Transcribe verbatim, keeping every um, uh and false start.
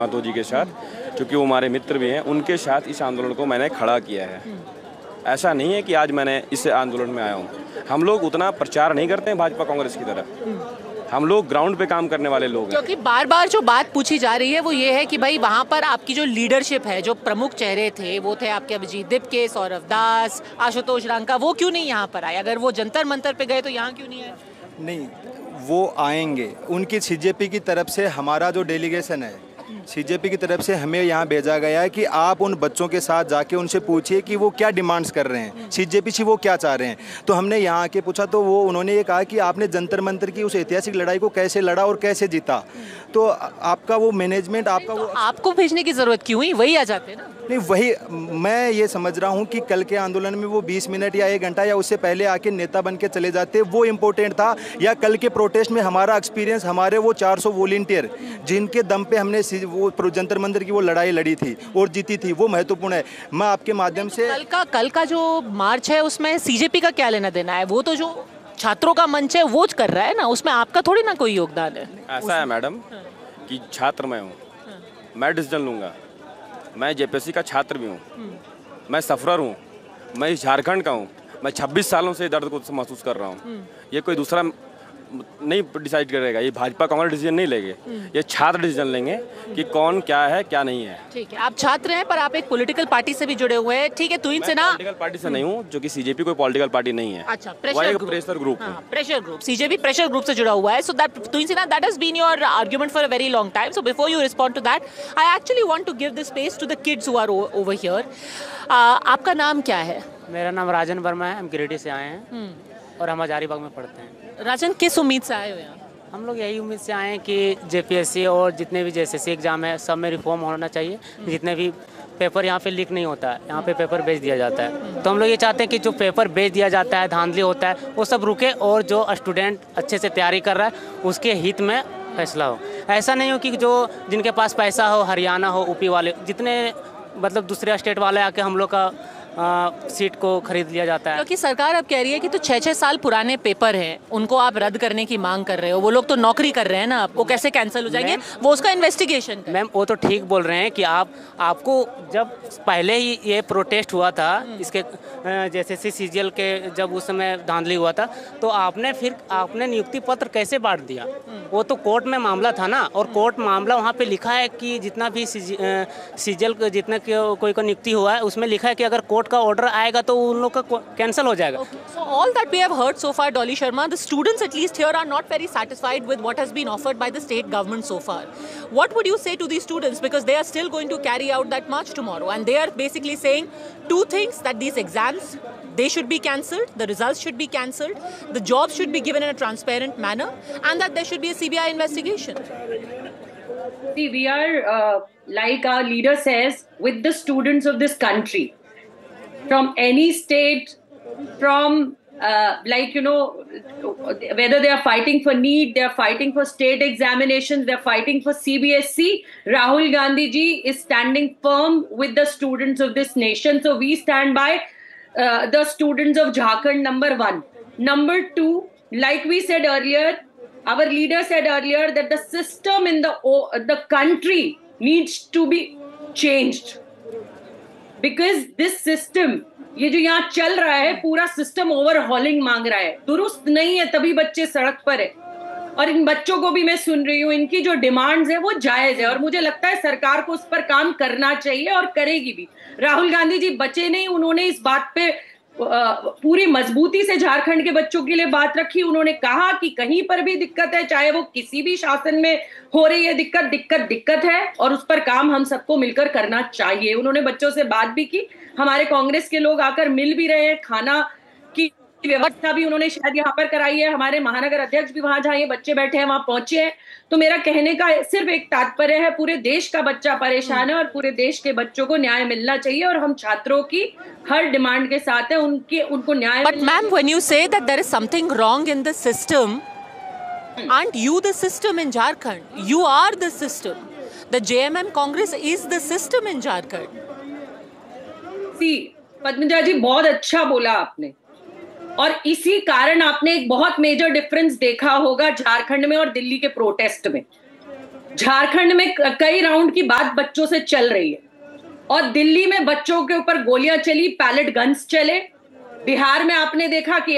महतो जी के साथ, क्योंकि वो हमारे मित्र भी हैं, उनके साथ इस आंदोलन को मैंने खड़ा किया है। ऐसा नहीं है कि आज मैंने इस आंदोलन में आया हूँ। हम लोग उतना प्रचार नहीं करते हैं भाजपा कांग्रेस की तरह, हम लोग ग्राउंड पे काम करने वाले लोग हैं। क्योंकि बार बार जो बात पूछी जा रही है वो ये है कि भाई वहाँ पर आपकी जो लीडरशिप है, जो प्रमुख चेहरे थे वो थे आपके अभिजीत दिपके, सौरभ दास, आशुतोष रांका, वो क्यों नहीं यहाँ पर आए? अगर वो जंतर मंतर पे गए तो यहाँ क्यों नहीं आए? नहीं, वो आएंगे। उनकी सीजेपी की तरफ से हमारा जो डेलीगेशन है, सीजेपी की तरफ से हमें यहाँ भेजा गया है कि आप उन बच्चों के साथ जाके उनसे पूछिए कि वो क्या डिमांड्स कर रहे हैं, सीजेपी से वो क्या चाह रहे हैं। तो हमने यहाँ आके पूछा तो वो उन्होंने ये कहा कि आपने जंतर मंतर की उस ऐतिहासिक लड़ाई को कैसे लड़ा और कैसे जीता। तो आपका वो मैनेजमेंट आपका तो वो आपको भेजने की जरूरत क्यों हुई? वही आ जाते ना। नहीं, वही मैं ये समझ रहा हूँ कि कल के आंदोलन में वो बीस मिनट या एक घंटा या उससे पहले आके नेता बन के चले जाते, वो इम्पोर्टेंट था, या कल के प्रोटेस्ट में हमारा एक्सपीरियंस, हमारे वो चार सौ वॉलंटियर जिनके दम पे हमने वो जंतर मंतर की वो लड़ाई लड़ी थी और जीती थी, वो महत्वपूर्ण है। मैं आपके माध्यम से कल का कल का जो मार्च है उसमें सीजेपी का क्या लेना देना है? वो तो जो छात्रों का मंच है वो कर रहा है ना, उसमें आपका थोड़ी ना कोई योगदान है। ऐसा है मैडम कि छात्र मैं हूँ, मैं डिसीजन लूँगा, मैं जेपीएससी का छात्र भी हूँ, मैं सफरर हूँ, मैं इस झारखंड का हूँ, मैं छब्बीस सालों से दर्द को महसूस कर रहा हूँ। ये कोई दूसरा नहीं डिसाइड करेगा, ये भाजपा कांग्रेस डिसीजन नहीं लेंगे, ये छात्र डिसीजन लेंगे कि कौन क्या है क्या नहीं है। ठीक है, आप छात्र हैं पर आप एक पॉलिटिकल पार्टी से भी जुड़े हुए हैं। ठीक है, तो इनसे ना पॉलिटिकल पार्टी से नहीं हूँ, जो कि सीजेपी कोई पॉलिटिकल पार्टी नहीं है। अच्छा, प्रेशर ग्रुप, प्रेशर ग्रुप है। Pressure group, CJP pressure group से जुड़ा हुआ है। सो दैट तो इनसे ना that has been your argument for a very long time. So before you respond to that, I actually want to give the space to the kids who are over here. आपका नाम क्या है? मेरा नाम राजन वर्मा है, हम गिरिडीह से आए हैं और हम हजारीबाग में पढ़ते हैं। राजन, किस उम्मीद से आए हो यहाँ? हम लोग यही उम्मीद से आए हैं कि जेपीएससी और जितने भी जेएसएससी एग्ज़ाम है सब में रिफॉर्म होना चाहिए। जितने भी पेपर यहाँ पे लीक नहीं होता है, यहाँ पे पेपर बेच दिया जाता है। तो हम लोग ये चाहते हैं कि जो पेपर बेच दिया जाता है, धांधली होता है, वो सब रुके और जो स्टूडेंट अच्छे से तैयारी कर रहा है उसके हित में फैसला हो। ऐसा नहीं हो कि जो जिनके पास पैसा हो, हरियाणा हो, यूपी वाले, जितने मतलब दूसरे स्टेट वाले आके हम लोग का आ, सीट को खरीद लिया जाता है। क्योंकि सरकार अब कह रही है कि तो छः छः साल पुराने पेपर हैं उनको आप रद्द करने की मांग कर रहे हो। वो लोग तो नौकरी कर रहे हैं ना, आपको कैसे कैंसिल हो जाएंगे? वो उसका इन्वेस्टिगेशन। मैम वो तो ठीक बोल रहे हैं कि आप आपको जब पहले ही ये प्रोटेस्ट हुआ था इसके जैसे सी सीजीएल के, जब उस समय धांधली हुआ था, तो आपने फिर आपने नियुक्ति पत्र कैसे बांट दिया? वो तो कोर्ट में मामला था ना, और कोर्ट मामला वहाँ पे लिखा है कि जितना भी सीजीएल जितना कोई को नियुक्ति हुआ है उसमें लिखा है कि अगर का ऑर्डर आएगा तो उन लोग का कैंसिल हो जाएगा। So all that we have heard so far, Dolly Sharma, the students at least here are not very satisfied with what has been offered by the state government so far. What would you say to these students, because they are still going to carry out that march tomorrow and they are basically saying two things: that these exams, they should be cancelled, the results should be cancelled, the jobs should be given in a transparent manner, and that there should be a C B I investigation. See, we are uh, like our leader says, with the students of this country. From any state, from uh, like, you know, whether they are fighting for NEET, they are fighting for state examinations, they are fighting for C B S E, Rahul Gandhi ji is standing firm with the students of this nation. So we stand by uh, the students of Jharkhand, number one. Number two, like we said earlier, our leader said earlier that the system in the, the country needs to be changed. Because this system, ये जो यहाँ चल रहा है पूरा system overhauling मांग रहा है, दुरुस्त नहीं है, तभी बच्चे सड़क पर है। और इन बच्चों को भी मैं सुन रही हूँ, इनकी जो डिमांड्स है वो जायज है और मुझे लगता है सरकार को उस पर काम करना चाहिए और करेगी भी। राहुल गांधी जी बचे नहीं, उन्होंने इस बात पे पूरी मजबूती से झारखंड के बच्चों के लिए बात रखी। उन्होंने कहा कि कहीं पर भी दिक्कत है, चाहे वो किसी भी शासन में हो रही है दिक्कत, दिक्कत दिक्कत है और उस पर काम हम सबको मिलकर करना चाहिए। उन्होंने बच्चों से बात भी की, हमारे कांग्रेस के लोग आकर मिल भी रहे हैं, खाना की व्यवस्था भी उन्होंने शायद यहाँ पर कराई है, हमारे महानगर अध्यक्ष भी वहां जहाँ ये बच्चे बैठे हैं वहां पहुंचे हैं। तो मेरा कहने का सिर्फ एक तात्पर्य है, पूरे देश का बच्चा परेशान है और पूरे देश के बच्चों को न्याय मिलना चाहिए और हम छात्रों की हर डिमांड के साथ है, उनके उनको न्याय। But ma'am, when you say that there is something wrong in the system, aren't you the system in Jharkhand? You are the system. The J M M Congress is the system in Jharkhand. See, Padmaja जी बहुत अच्छा बोला आपने, और इसी कारण आपने एक बहुत मेजर डिफरेंस देखा होगा झारखंड में और दिल्ली के प्रोटेस्ट में। झारखंड में कई राउंड की बात बच्चों से चल रही है, और दिल्ली में बच्चों के ऊपर गोलियां चली, पैलेट गन्स चले। बिहार में आपने देखा कि